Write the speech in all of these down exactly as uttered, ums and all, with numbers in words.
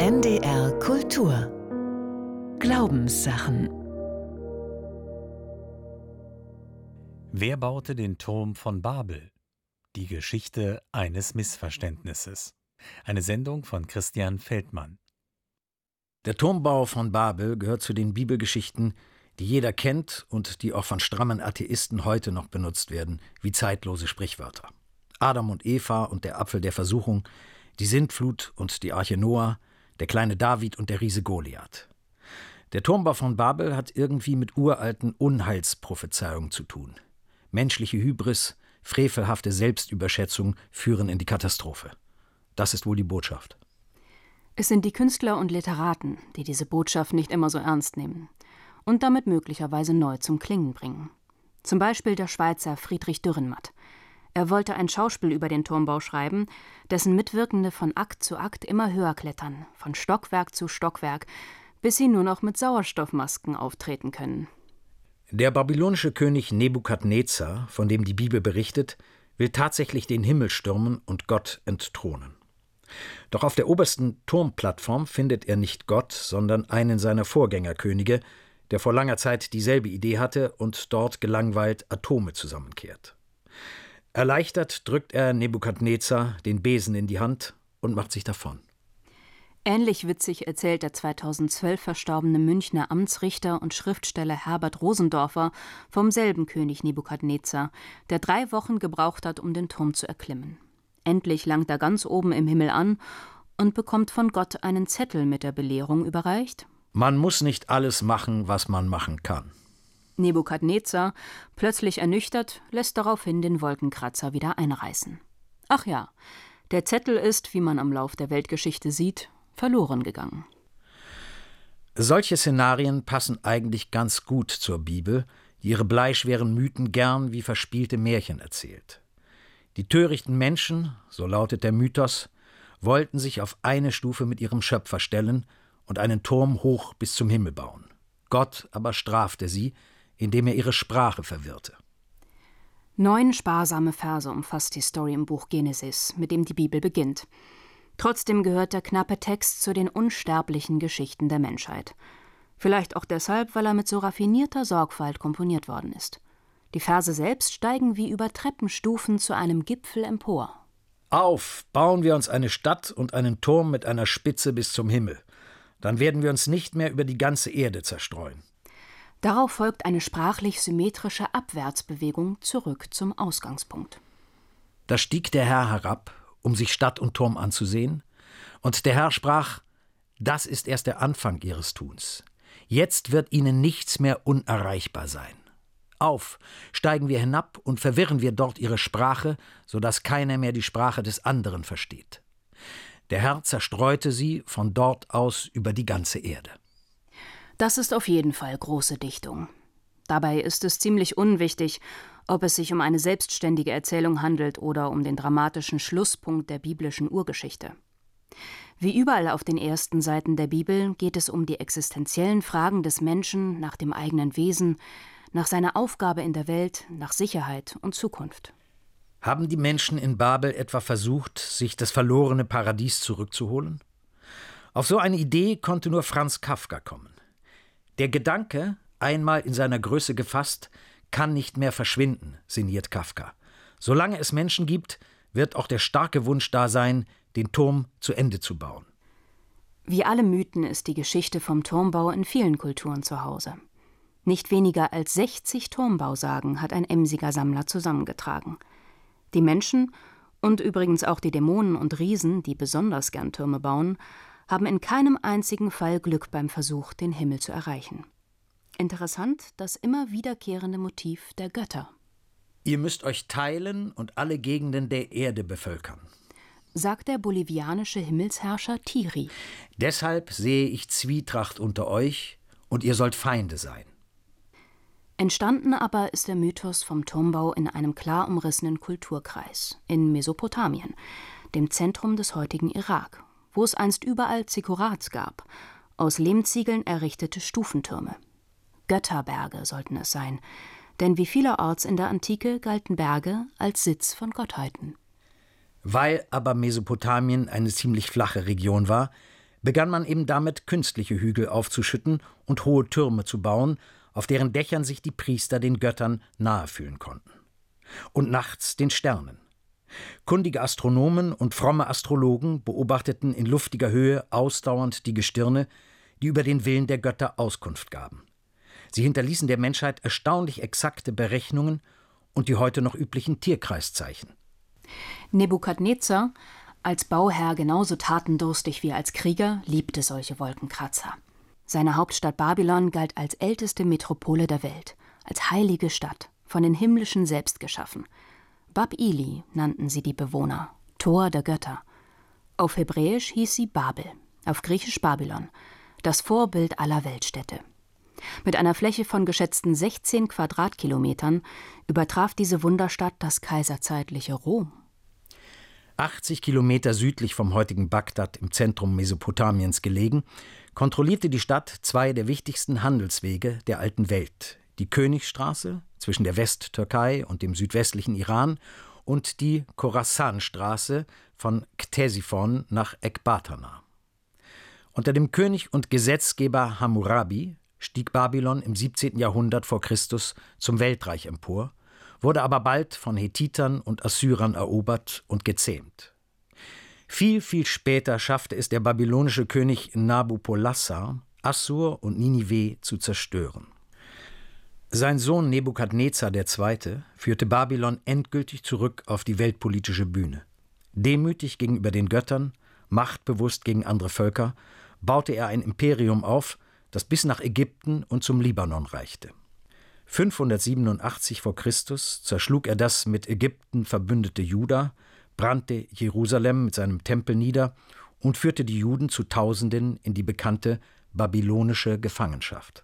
N D R Kultur Glaubenssachen. Wer baute den Turm von Babel? Die Geschichte eines Missverständnisses. Eine Sendung von Christian Feldmann. Der Turmbau von Babel gehört zu den Bibelgeschichten, die jeder kennt und die auch von strammen Atheisten heute noch benutzt werden, wie zeitlose Sprichwörter. Adam und Eva und der Apfel der Versuchung, die Sintflut und die Arche Noah, der kleine David und der Riese Goliath. Der Turmbau von Babel hat irgendwie mit uralten Unheilsprophezeiungen zu tun. Menschliche Hybris, frevelhafte Selbstüberschätzung führen in die Katastrophe. Das ist wohl die Botschaft. Es sind die Künstler und Literaten, die diese Botschaft nicht immer so ernst nehmen und damit möglicherweise neu zum Klingen bringen. Zum Beispiel der Schweizer Friedrich Dürrenmatt. Er wollte ein Schauspiel über den Turmbau schreiben, dessen Mitwirkende von Akt zu Akt immer höher klettern, von Stockwerk zu Stockwerk, bis sie nur noch mit Sauerstoffmasken auftreten können. Der babylonische König Nebukadnezar, von dem die Bibel berichtet, will tatsächlich den Himmel stürmen und Gott entthronen. Doch auf der obersten Turmplattform findet er nicht Gott, sondern einen seiner Vorgängerkönige, der vor langer Zeit dieselbe Idee hatte und dort gelangweilt Atome zusammenkehrt. Erleichtert drückt er Nebukadnezar den Besen in die Hand und macht sich davon. Ähnlich witzig erzählt der zweitausendzwölf verstorbene Münchner Amtsrichter und Schriftsteller Herbert Rosendorfer vom selben König Nebukadnezar, der drei Wochen gebraucht hat, um den Turm zu erklimmen. Endlich langt er ganz oben im Himmel an und bekommt von Gott einen Zettel mit der Belehrung überreicht: Man muss nicht alles machen, was man machen kann. Nebukadnezar, plötzlich ernüchtert, lässt daraufhin den Wolkenkratzer wieder einreißen. Ach ja, der Zettel ist, wie man am Lauf der Weltgeschichte sieht, verloren gegangen. Solche Szenarien passen eigentlich ganz gut zur Bibel, die ihre bleischweren Mythen gern wie verspielte Märchen erzählt. Die törichten Menschen, so lautet der Mythos, wollten sich auf eine Stufe mit ihrem Schöpfer stellen und einen Turm hoch bis zum Himmel bauen. Gott aber strafte sie, indem er ihre Sprache verwirrte. Neun sparsame Verse umfasst die Story im Buch Genesis, mit dem die Bibel beginnt. Trotzdem gehört der knappe Text zu den unsterblichen Geschichten der Menschheit. Vielleicht auch deshalb, weil er mit so raffinierter Sorgfalt komponiert worden ist. Die Verse selbst steigen wie über Treppenstufen zu einem Gipfel empor. Auf, bauen wir uns eine Stadt und einen Turm mit einer Spitze bis zum Himmel. Dann werden wir uns nicht mehr über die ganze Erde zerstreuen. Darauf folgt eine sprachlich symmetrische Abwärtsbewegung zurück zum Ausgangspunkt. Da stieg der Herr herab, um sich Stadt und Turm anzusehen, und der Herr sprach: Das ist erst der Anfang ihres Tuns. Jetzt wird ihnen nichts mehr unerreichbar sein. Auf, steigen wir hinab und verwirren wir dort ihre Sprache, so dass keiner mehr die Sprache des anderen versteht. Der Herr zerstreute sie von dort aus über die ganze Erde. Das ist auf jeden Fall große Dichtung. Dabei ist es ziemlich unwichtig, ob es sich um eine selbstständige Erzählung handelt oder um den dramatischen Schlusspunkt der biblischen Urgeschichte. Wie überall auf den ersten Seiten der Bibel geht es um die existenziellen Fragen des Menschen nach dem eigenen Wesen, nach seiner Aufgabe in der Welt, nach Sicherheit und Zukunft. Haben die Menschen in Babel etwa versucht, sich das verlorene Paradies zurückzuholen? Auf so eine Idee konnte nur Franz Kafka kommen. Der Gedanke, einmal in seiner Größe gefasst, kann nicht mehr verschwinden, sinniert Kafka. Solange es Menschen gibt, wird auch der starke Wunsch da sein, den Turm zu Ende zu bauen. Wie alle Mythen ist die Geschichte vom Turmbau in vielen Kulturen zu Hause. Nicht weniger als sechzig Turmbausagen hat ein emsiger Sammler zusammengetragen. Die Menschen und übrigens auch die Dämonen und Riesen, die besonders gern Türme bauen, haben in keinem einzigen Fall Glück beim Versuch, den Himmel zu erreichen. Interessant das immer wiederkehrende Motiv der Götter. Ihr müsst euch teilen und alle Gegenden der Erde bevölkern, sagt der bolivianische Himmelsherrscher Tiri. Deshalb sehe ich Zwietracht unter euch und ihr sollt Feinde sein. Entstanden aber ist der Mythos vom Turmbau in einem klar umrissenen Kulturkreis, in Mesopotamien, dem Zentrum des heutigen Irak, wo es einst überall Ziggurats gab, aus Lehmziegeln errichtete Stufentürme. Götterberge sollten es sein, denn wie vielerorts in der Antike galten Berge als Sitz von Gottheiten. Weil aber Mesopotamien eine ziemlich flache Region war, begann man eben damit, künstliche Hügel aufzuschütten und hohe Türme zu bauen, auf deren Dächern sich die Priester den Göttern nahe fühlen konnten. Und nachts den Sternen. Kundige Astronomen und fromme Astrologen beobachteten in luftiger Höhe ausdauernd die Gestirne, die über den Willen der Götter Auskunft gaben. Sie hinterließen der Menschheit erstaunlich exakte Berechnungen und die heute noch üblichen Tierkreiszeichen. Nebukadnezar, als Bauherr genauso tatendurstig wie als Krieger, liebte solche Wolkenkratzer. Seine Hauptstadt Babylon galt als älteste Metropole der Welt, als heilige Stadt, von den Himmlischen selbst geschaffen. Bab-Ili nannten sie die Bewohner, Tor der Götter. Auf Hebräisch hieß sie Babel, auf Griechisch Babylon, das Vorbild aller Weltstädte. Mit einer Fläche von geschätzten sechzehn Quadratkilometern übertraf diese Wunderstadt das kaiserzeitliche Rom. achtzig Kilometer südlich vom heutigen Bagdad im Zentrum Mesopotamiens gelegen, kontrollierte die Stadt zwei der wichtigsten Handelswege der alten Welt: die Königsstraße zwischen der Westtürkei und dem südwestlichen Iran und die Khorasan-Straße von Ktesiphon nach Ekbatana. Unter dem König und Gesetzgeber Hammurabi stieg Babylon im siebzehnten Jahrhundert vor Christus zum Weltreich empor, wurde aber bald von Hethitern und Assyrern erobert und gezähmt. Viel, viel später schaffte es der babylonische König Nabopolassar, Assur und Ninive zu zerstören. Sein Sohn Nebukadnezar der Zweite führte Babylon endgültig zurück auf die weltpolitische Bühne. Demütig gegenüber den Göttern, machtbewusst gegen andere Völker, baute er ein Imperium auf, das bis nach Ägypten und zum Libanon reichte. fünfhundertsiebenundachtzig vor Christus zerschlug er das mit Ägypten verbündete Juda, brannte Jerusalem mit seinem Tempel nieder und führte die Juden zu Tausenden in die bekannte babylonische Gefangenschaft.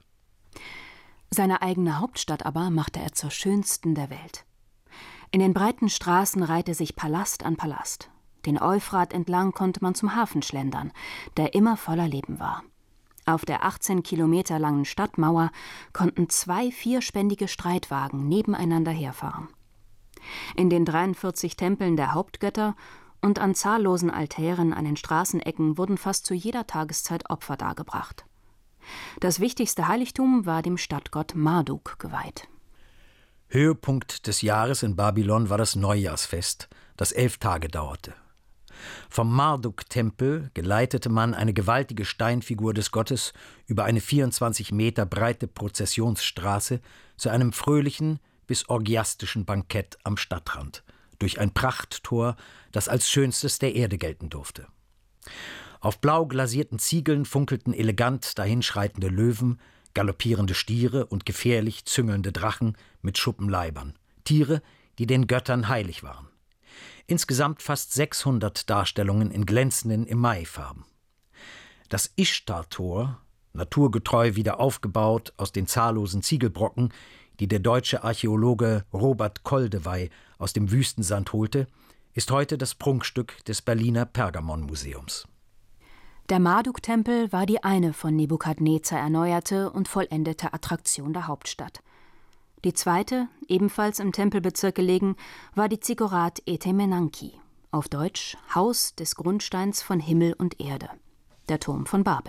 Seine eigene Hauptstadt aber machte er zur schönsten der Welt. In den breiten Straßen reihte sich Palast an Palast. Den Euphrat entlang konnte man zum Hafen schlendern, der immer voller Leben war. Auf der achtzehn Kilometer langen Stadtmauer konnten zwei vierspändige Streitwagen nebeneinander herfahren. In den dreiundvierzig Tempeln der Hauptgötter und an zahllosen Altären an den Straßenecken wurden fast zu jeder Tageszeit Opfer dargebracht. Das wichtigste Heiligtum war dem Stadtgott Marduk geweiht. Höhepunkt des Jahres in Babylon war das Neujahrsfest, das elf Tage dauerte. Vom Marduk-Tempel geleitete man eine gewaltige Steinfigur des Gottes über eine vierundzwanzig Meter breite Prozessionsstraße zu einem fröhlichen bis orgiastischen Bankett am Stadtrand, durch ein Prachttor, das als schönstes der Erde gelten durfte. Auf blau glasierten Ziegeln funkelten elegant dahinschreitende Löwen, galoppierende Stiere und gefährlich züngelnde Drachen mit Schuppenleibern, Tiere, die den Göttern heilig waren. Insgesamt fast sechshundert Darstellungen in glänzenden Emailfarben. Das Ischtar-Tor, naturgetreu wieder aufgebaut aus den zahllosen Ziegelbrocken, die der deutsche Archäologe Robert Koldewey aus dem Wüstensand holte, ist heute das Prunkstück des Berliner Pergamonmuseums. Der Marduk-Tempel war die eine von Nebukadnezar erneuerte und vollendete Attraktion der Hauptstadt. Die zweite, ebenfalls im Tempelbezirk gelegen, war die Ziggurat Etemenanki, auf Deutsch Haus des Grundsteins von Himmel und Erde, der Turm von Babel.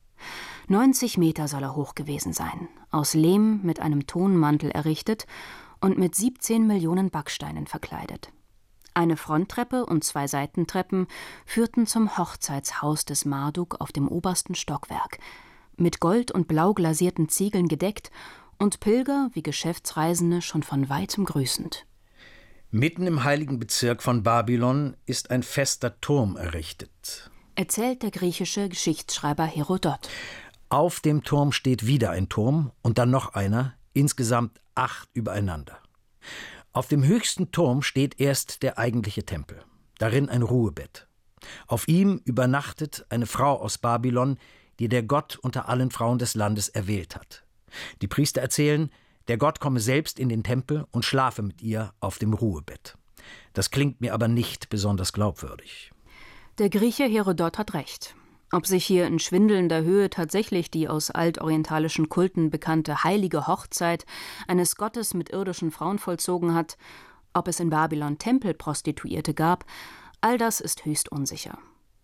neunzig Meter soll er hoch gewesen sein, aus Lehm mit einem Tonmantel errichtet und mit siebzehn Millionen Backsteinen verkleidet. Eine Fronttreppe und zwei Seitentreppen führten zum Hochzeitshaus des Marduk auf dem obersten Stockwerk, mit gold- und blau glasierten Ziegeln gedeckt und Pilger wie Geschäftsreisende schon von weitem grüßend. Mitten im heiligen Bezirk von Babylon ist ein fester Turm errichtet, erzählt der griechische Geschichtsschreiber Herodot. Auf dem Turm steht wieder ein Turm und dann noch einer, insgesamt acht übereinander. Auf dem höchsten Turm steht erst der eigentliche Tempel, darin ein Ruhebett. Auf ihm übernachtet eine Frau aus Babylon, die der Gott unter allen Frauen des Landes erwählt hat. Die Priester erzählen, der Gott komme selbst in den Tempel und schlafe mit ihr auf dem Ruhebett. Das klingt mir aber nicht besonders glaubwürdig. Der Grieche Herodot hat recht. Ob sich hier in schwindelnder Höhe tatsächlich die aus altorientalischen Kulten bekannte heilige Hochzeit eines Gottes mit irdischen Frauen vollzogen hat, ob es in Babylon Tempelprostituierte gab, all das ist höchst unsicher.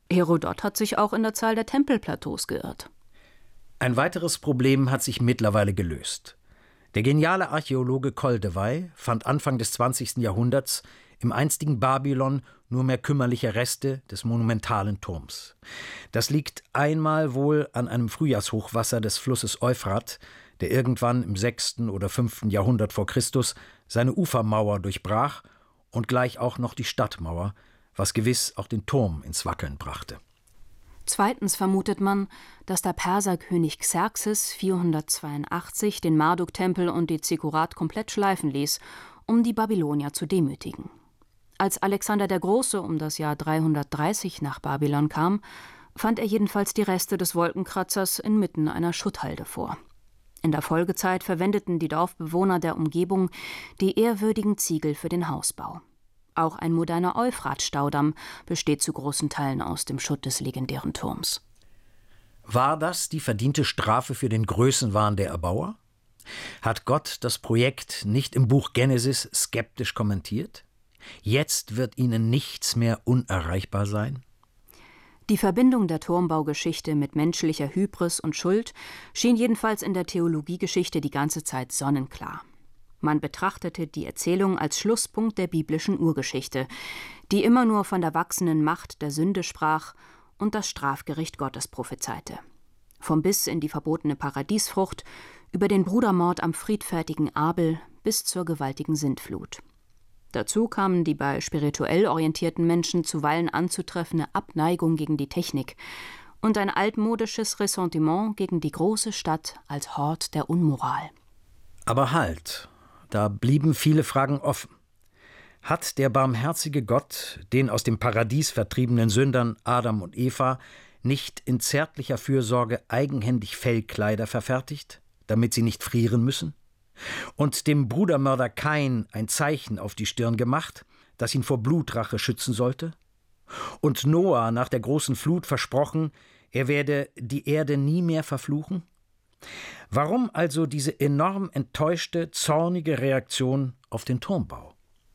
Herodot hat sich auch in der Zahl der Tempelplateaus geirrt. Ein weiteres Problem hat sich mittlerweile gelöst. Der geniale Archäologe Koldewey fand Anfang des zwanzigsten Jahrhunderts im einstigen Babylon nur mehr kümmerliche Reste des monumentalen Turms. Das liegt einmal wohl an einem Frühjahrshochwasser des Flusses Euphrat, der irgendwann im sechsten oder fünften Jahrhundert vor Christus seine Ufermauer durchbrach und gleich auch noch die Stadtmauer, was gewiss auch den Turm ins Wackeln brachte. Zweitens vermutet man, dass der Perserkönig Xerxes vierhundertzweiundachtzig den Marduk-Tempel und die Zikkurat komplett schleifen ließ, um die Babylonier zu demütigen. Als Alexander der Große um das Jahr dreihundertdreißig nach Babylon kam, fand er jedenfalls die Reste des Wolkenkratzers inmitten einer Schutthalde vor. In der Folgezeit verwendeten die Dorfbewohner der Umgebung die ehrwürdigen Ziegel für den Hausbau. Auch ein moderner Euphrat-Staudamm besteht zu großen Teilen aus dem Schutt des legendären Turms. War das die verdiente Strafe für den Größenwahn der Erbauer? Hat Gott das Projekt nicht im Buch Genesis skeptisch kommentiert? Jetzt wird ihnen nichts mehr unerreichbar sein? Die Verbindung der Turmbaugeschichte mit menschlicher Hybris und Schuld schien jedenfalls in der Theologiegeschichte die ganze Zeit sonnenklar. Man betrachtete die Erzählung als Schlusspunkt der biblischen Urgeschichte, die immer nur von der wachsenden Macht der Sünde sprach und das Strafgericht Gottes prophezeite. Vom Biss in die verbotene Paradiesfrucht, über den Brudermord am friedfertigen Abel bis zur gewaltigen Sintflut. Dazu kamen die bei spirituell orientierten Menschen zuweilen anzutreffende Abneigung gegen die Technik und ein altmodisches Ressentiment gegen die große Stadt als Hort der Unmoral. Aber halt, da blieben viele Fragen offen. Hat der barmherzige Gott den aus dem Paradies vertriebenen Sündern Adam und Eva nicht in zärtlicher Fürsorge eigenhändig Fellkleider verfertigt, damit sie nicht frieren müssen? Und dem Brudermörder Kain ein Zeichen auf die Stirn gemacht, das ihn vor Blutrache schützen sollte? Und Noah nach der großen Flut versprochen, er werde die Erde nie mehr verfluchen? Warum also diese enorm enttäuschte, zornige Reaktion auf den Turmbau?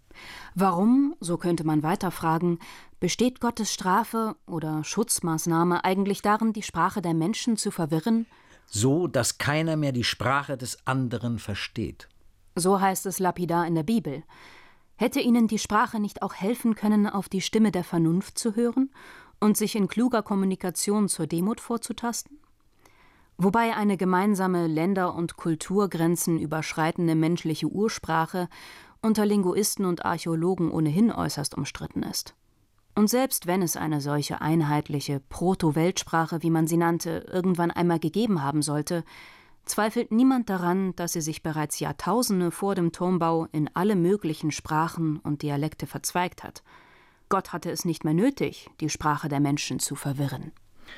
Warum, so könnte man weiterfragen, besteht Gottes Strafe oder Schutzmaßnahme eigentlich darin, die Sprache der Menschen zu verwirren? So, dass keiner mehr die Sprache des anderen versteht. So heißt es lapidar in der Bibel. Hätte ihnen die Sprache nicht auch helfen können, auf die Stimme der Vernunft zu hören und sich in kluger Kommunikation zur Demut vorzutasten? Wobei eine gemeinsame Länder- und Kulturgrenzen überschreitende menschliche Ursprache unter Linguisten und Archäologen ohnehin äußerst umstritten ist. Und selbst wenn es eine solche einheitliche Proto-Weltsprache, wie man sie nannte, irgendwann einmal gegeben haben sollte, zweifelt niemand daran, dass sie sich bereits Jahrtausende vor dem Turmbau in alle möglichen Sprachen und Dialekte verzweigt hat. Gott hatte es nicht mehr nötig, die Sprache der Menschen zu verwirren.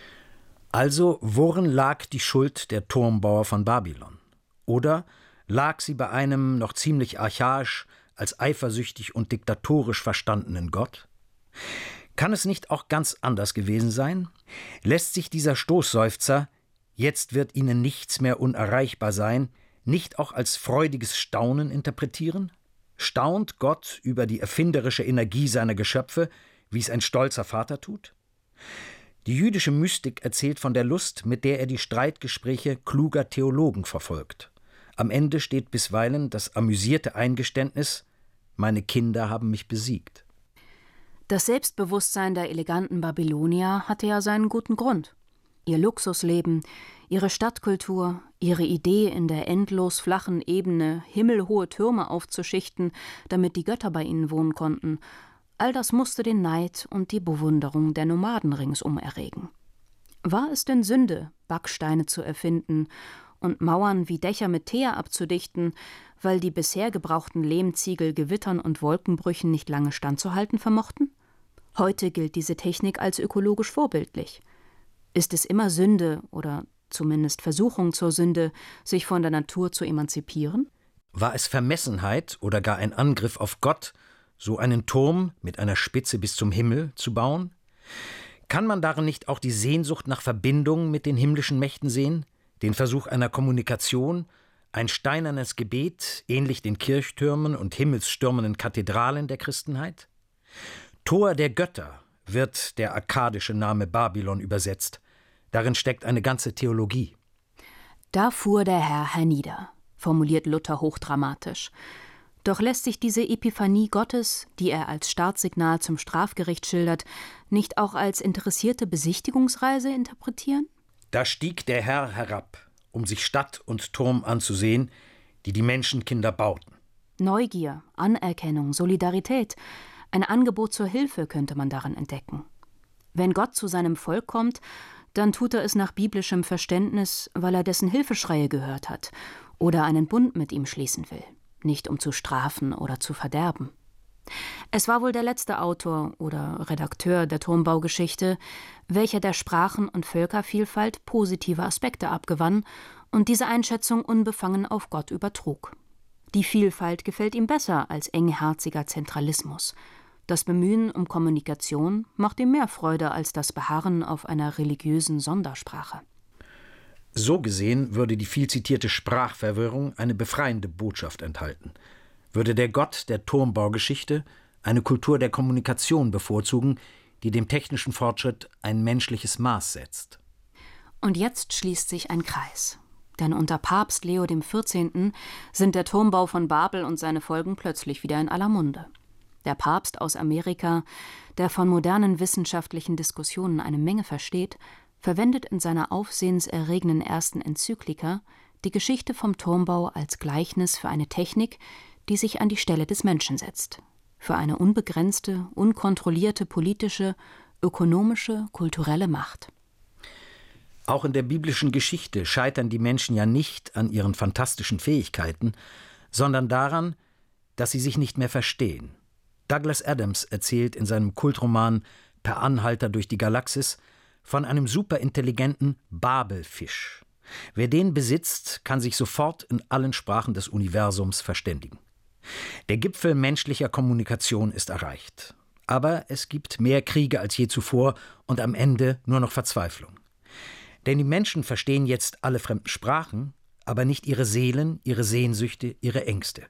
Also, worin lag die Schuld der Turmbauer von Babylon? Oder lag sie bei einem noch ziemlich archaisch als eifersüchtig und diktatorisch verstandenen Gott? Kann es nicht auch ganz anders gewesen sein? Lässt sich dieser Stoßseufzer, jetzt wird ihnen nichts mehr unerreichbar sein, nicht auch als freudiges Staunen interpretieren? Staunt Gott über die erfinderische Energie seiner Geschöpfe, wie es ein stolzer Vater tut? Die jüdische Mystik erzählt von der Lust, mit der er die Streitgespräche kluger Theologen verfolgt. Am Ende steht bisweilen das amüsierte Eingeständnis: Meine Kinder haben mich besiegt. Das Selbstbewusstsein der eleganten Babylonier hatte ja seinen guten Grund. Ihr Luxusleben, ihre Stadtkultur, ihre Idee, in der endlos flachen Ebene himmelhohe Türme aufzuschichten, damit die Götter bei ihnen wohnen konnten, all das musste den Neid und die Bewunderung der Nomaden ringsum erregen. War es denn Sünde, Backsteine zu erfinden und Mauern wie Dächer mit Teer abzudichten, weil die bisher gebrauchten Lehmziegel Gewittern und Wolkenbrüchen nicht lange standzuhalten vermochten? Heute gilt diese Technik als ökologisch vorbildlich. Ist es immer Sünde oder zumindest Versuchung zur Sünde, sich von der Natur zu emanzipieren? War es Vermessenheit oder gar ein Angriff auf Gott, so einen Turm mit einer Spitze bis zum Himmel zu bauen? Kann man darin nicht auch die Sehnsucht nach Verbindung mit den himmlischen Mächten sehen, den Versuch einer Kommunikation, ein steinernes Gebet, ähnlich den Kirchtürmen und himmelsstürmenden Kathedralen der Christenheit? Tor der Götter wird der akkadische Name Babylon übersetzt. Darin steckt eine ganze Theologie. Da fuhr der Herr hernieder, formuliert Luther hochdramatisch. Doch lässt sich diese Epiphanie Gottes, die er als Startsignal zum Strafgericht schildert, nicht auch als interessierte Besichtigungsreise interpretieren? Da stieg der Herr herab, um sich Stadt und Turm anzusehen, die die Menschenkinder bauten. Neugier, Anerkennung, Solidarität, ein Angebot zur Hilfe könnte man darin entdecken. Wenn Gott zu seinem Volk kommt, dann tut er es nach biblischem Verständnis, weil er dessen Hilfeschreie gehört hat oder einen Bund mit ihm schließen will, nicht um zu strafen oder zu verderben. Es war wohl der letzte Autor oder Redakteur der Turmbaugeschichte, welcher der Sprachen- und Völkervielfalt positive Aspekte abgewann und diese Einschätzung unbefangen auf Gott übertrug. Die Vielfalt gefällt ihm besser als engherziger Zentralismus. Das Bemühen um Kommunikation macht ihm mehr Freude als das Beharren auf einer religiösen Sondersprache. So gesehen würde die viel zitierte Sprachverwirrung eine befreiende Botschaft enthalten. Würde der Gott der Turmbaugeschichte eine Kultur der Kommunikation bevorzugen, die dem technischen Fortschritt ein menschliches Maß setzt. Und jetzt schließt sich ein Kreis. Denn unter Papst Leo der vierzehnte. Sind der Turmbau von Babel und seine Folgen plötzlich wieder in aller Munde. Der Papst aus Amerika, der von modernen wissenschaftlichen Diskussionen eine Menge versteht, verwendet in seiner aufsehenserregenden ersten Enzyklika die Geschichte vom Turmbau als Gleichnis für eine Technik, die sich an die Stelle des Menschen setzt. Für eine unbegrenzte, unkontrollierte politische, ökonomische, kulturelle Macht. Auch in der biblischen Geschichte scheitern die Menschen ja nicht an ihren fantastischen Fähigkeiten, sondern daran, dass sie sich nicht mehr verstehen. Douglas Adams erzählt in seinem Kultroman Per Anhalter durch die Galaxis von einem superintelligenten Babelfisch. Wer den besitzt, kann sich sofort in allen Sprachen des Universums verständigen. Der Gipfel menschlicher Kommunikation ist erreicht. Aber es gibt mehr Kriege als je zuvor und am Ende nur noch Verzweiflung. Denn die Menschen verstehen jetzt alle fremden Sprachen, aber nicht ihre Seelen, ihre Sehnsüchte, ihre Ängste.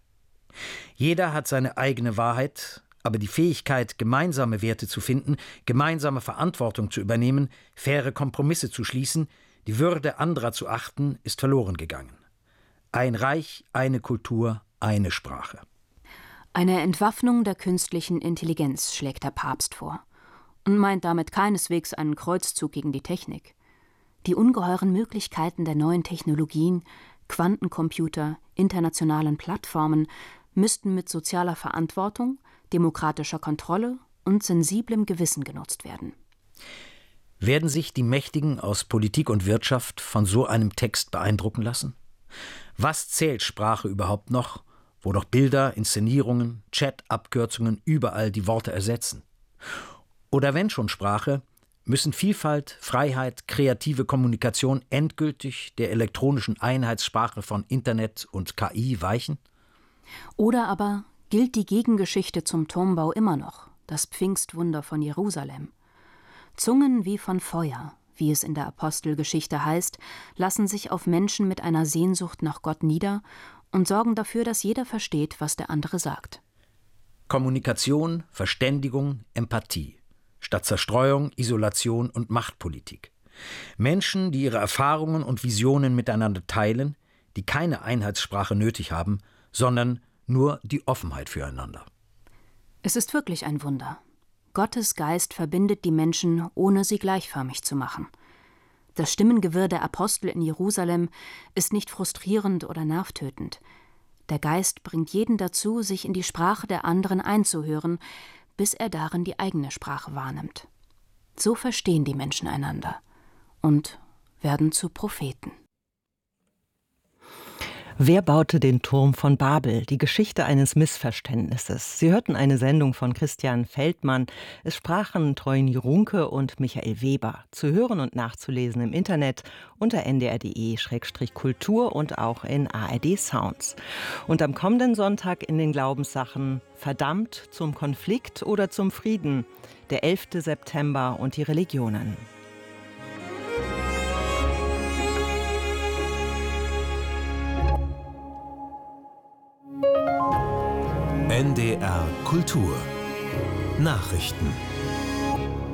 Jeder hat seine eigene Wahrheit, aber die Fähigkeit, gemeinsame Werte zu finden, gemeinsame Verantwortung zu übernehmen, faire Kompromisse zu schließen, die Würde anderer zu achten, ist verloren gegangen. Ein Reich, eine Kultur, eine Sprache. Eine Entwaffnung der künstlichen Intelligenz schlägt der Papst vor und meint damit keineswegs einen Kreuzzug gegen die Technik. Die ungeheuren Möglichkeiten der neuen Technologien, Quantencomputer, internationalen Plattformen müssten mit sozialer Verantwortung, demokratischer Kontrolle und sensiblem Gewissen genutzt werden. Werden sich die Mächtigen aus Politik und Wirtschaft von so einem Text beeindrucken lassen? Was zählt Sprache überhaupt noch, wo doch Bilder, Inszenierungen, Chat-Abkürzungen überall die Worte ersetzen? Oder wenn schon Sprache, müssen Vielfalt, Freiheit, kreative Kommunikation endgültig der elektronischen Einheitssprache von Internet und K I weichen? Oder aber gilt die Gegengeschichte zum Turmbau immer noch, das Pfingstwunder von Jerusalem? Zungen wie von Feuer, wie es in der Apostelgeschichte heißt, lassen sich auf Menschen mit einer Sehnsucht nach Gott nieder und sorgen dafür, dass jeder versteht, was der andere sagt. Kommunikation, Verständigung, Empathie. Statt Zerstreuung, Isolation und Machtpolitik. Menschen, die ihre Erfahrungen und Visionen miteinander teilen, die keine Einheitssprache nötig haben, sondern nur die Offenheit füreinander. Es ist wirklich ein Wunder. Gottes Geist verbindet die Menschen, ohne sie gleichförmig zu machen. Das Stimmengewirr der Apostel in Jerusalem ist nicht frustrierend oder nervtötend. Der Geist bringt jeden dazu, sich in die Sprache der anderen einzuhören, bis er darin die eigene Sprache wahrnimmt. So verstehen die Menschen einander und werden zu Propheten. Wer baute den Turm von Babel? Die Geschichte eines Missverständnisses. Sie hörten eine Sendung von Christian Feldmann. Es sprachen Treuni Runke und Michael Weber. Zu hören und nachzulesen im Internet unter n d r punkt d e Schrägstrich kultur und auch in A R D Sounds. Und am kommenden Sonntag in den Glaubenssachen Verdammt zum Konflikt oder zum Frieden? Der elfte September und die Religionen. N D R Kultur Nachrichten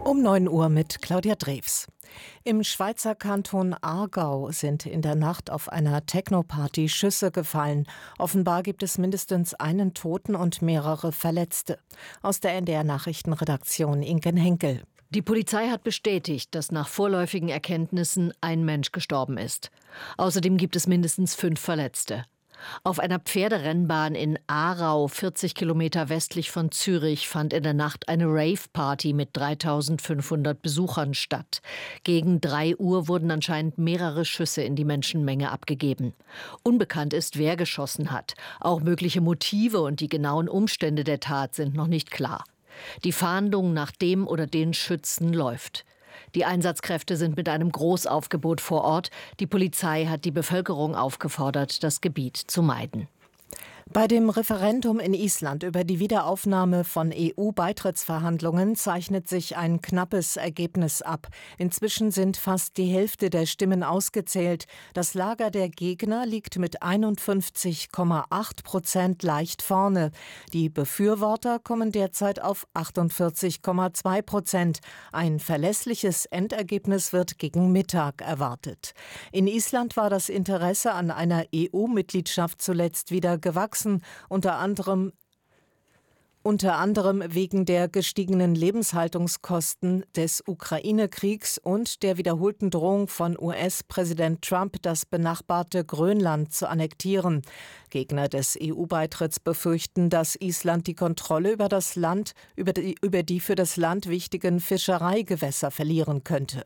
Um neun Uhr mit Claudia Drews. Im Schweizer Kanton Aargau sind in der Nacht auf einer Techno-Party Schüsse gefallen. Offenbar gibt es mindestens einen Toten und mehrere Verletzte. Aus der N D R-Nachrichtenredaktion Inken Henkel. Die Polizei hat bestätigt, dass nach vorläufigen Erkenntnissen ein Mensch gestorben ist. Außerdem gibt es mindestens fünf Verletzte. Auf einer Pferderennbahn in Aarau, vierzig Kilometer westlich von Zürich, fand in der Nacht eine Rave-Party mit dreitausendfünfhundert Besuchern statt. Gegen drei Uhr wurden anscheinend mehrere Schüsse in die Menschenmenge abgegeben. Unbekannt ist, wer geschossen hat. Auch mögliche Motive und die genauen Umstände der Tat sind noch nicht klar. Die Fahndung nach dem oder den Schützen läuft. Die Einsatzkräfte sind mit einem Großaufgebot vor Ort. Die Polizei hat die Bevölkerung aufgefordert, das Gebiet zu meiden. Bei dem Referendum in Island über die Wiederaufnahme von E U-Beitrittsverhandlungen zeichnet sich ein knappes Ergebnis ab. Inzwischen sind fast die Hälfte der Stimmen ausgezählt. Das Lager der Gegner liegt mit einundfünfzig Komma acht Prozent leicht vorne. Die Befürworter kommen derzeit auf achtundvierzig Komma zwei Prozent. Ein verlässliches Endergebnis wird gegen Mittag erwartet. In Island war das Interesse an einer E U-Mitgliedschaft zuletzt wieder gewachsen. Unter anderem, unter anderem wegen der gestiegenen Lebenshaltungskosten des Ukraine-Kriegs und der wiederholten Drohung von U S-Präsident Trump, das benachbarte Grönland zu annektieren. Gegner des E U-Beitritts befürchten, dass Island die Kontrolle über das Land, über die, über die für das Land wichtigen Fischereigewässer verlieren könnte.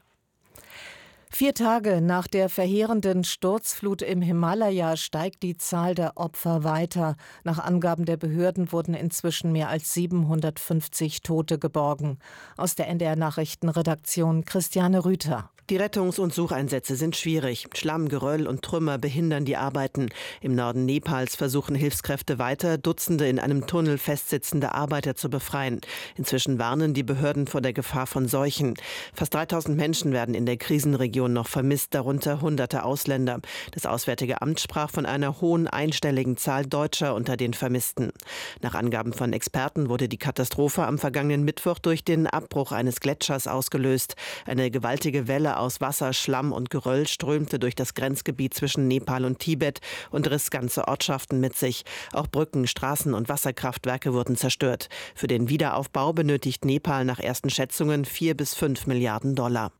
Vier Tage nach der verheerenden Sturzflut im Himalaya steigt die Zahl der Opfer weiter. Nach Angaben der Behörden wurden inzwischen mehr als siebenhundertfünfzig Tote geborgen. Aus der N D R-Nachrichtenredaktion Christiane Rüther. Die Rettungs- und Sucheinsätze sind schwierig. Schlamm, Geröll und Trümmer behindern die Arbeiten. Im Norden Nepals versuchen Hilfskräfte weiter, Dutzende in einem Tunnel festsitzende Arbeiter zu befreien. Inzwischen warnen die Behörden vor der Gefahr von Seuchen. Fast dreitausend Menschen werden in der Krisenregion noch vermisst, darunter hunderte Ausländer. Das Auswärtige Amt sprach von einer hohen einstelligen Zahl Deutscher unter den Vermissten. Nach Angaben von Experten wurde die Katastrophe am vergangenen Mittwoch durch den Abbruch eines Gletschers ausgelöst. Eine gewaltige Welle aus Wasser, Schlamm und Geröll strömte durch das Grenzgebiet zwischen Nepal und Tibet und riss ganze Ortschaften mit sich. Auch Brücken, Straßen und Wasserkraftwerke wurden zerstört. Für den Wiederaufbau benötigt Nepal nach ersten Schätzungen vier bis fünf Milliarden Dollar.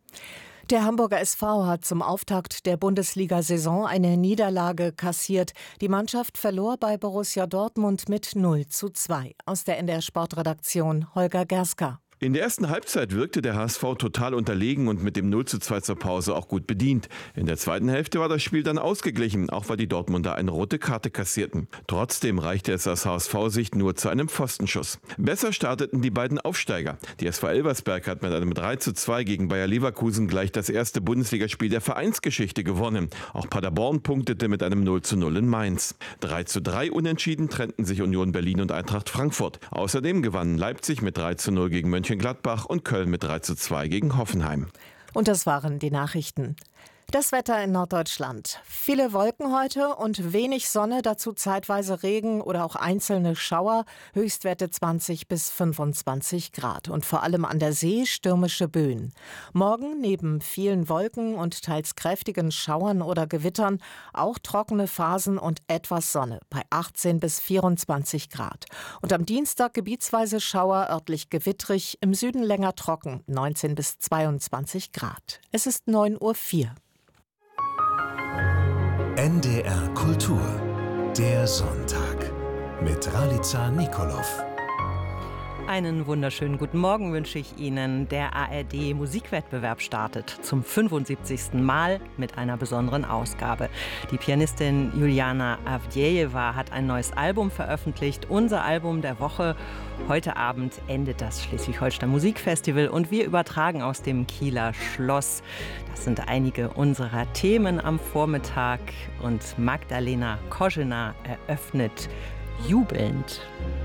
Der Hamburger S V hat zum Auftakt der Bundesliga-Saison eine Niederlage kassiert. Die Mannschaft verlor bei Borussia Dortmund mit null zu zwei. Aus der N D R-Sportredaktion Holger Gerska. In der ersten Halbzeit wirkte der H S V total unterlegen und mit dem null zu zwei zur Pause auch gut bedient. In der zweiten Hälfte war das Spiel dann ausgeglichen, auch weil die Dortmunder eine rote Karte kassierten. Trotzdem reichte es aus H S V-Sicht nur zu einem Pfostenschuss. Besser starteten die beiden Aufsteiger. Die S V Elversberg hat mit einem drei zu zwei gegen Bayer Leverkusen gleich das erste Bundesligaspiel der Vereinsgeschichte gewonnen. Auch Paderborn punktete mit einem null zu null in Mainz. drei zu drei unentschieden trennten sich Union Berlin und Eintracht Frankfurt. Außerdem gewannen Leipzig mit drei zu null gegen Mönchengladbach und Köln mit drei zu zwei gegen Hoffenheim. Und das waren die Nachrichten. Das Wetter in Norddeutschland. Viele Wolken heute und wenig Sonne, dazu zeitweise Regen oder auch einzelne Schauer. Höchstwerte zwanzig bis fünfundzwanzig Grad und vor allem an der See stürmische Böen. Morgen neben vielen Wolken und teils kräftigen Schauern oder Gewittern auch trockene Phasen und etwas Sonne bei achtzehn bis vierundzwanzig Grad. Und am Dienstag gebietsweise Schauer, örtlich gewittrig, im Süden länger trocken, neunzehn bis zweiundzwanzig Grad. Es ist neun Uhr vier. N D R Kultur, der Sonntag mit Ralica Nikolov. Einen wunderschönen guten Morgen wünsche ich Ihnen. Der A R D-Musikwettbewerb startet zum fünfundsiebzigsten Mal mit einer besonderen Ausgabe. Die Pianistin Juliana Avdjejewa hat ein neues Album veröffentlicht. Unser Album der Woche. Heute Abend endet das Schleswig-Holstein Musikfestival und wir übertragen aus dem Kieler Schloss. Das sind einige unserer Themen am Vormittag und Magdalena Koschena eröffnet jubelnd.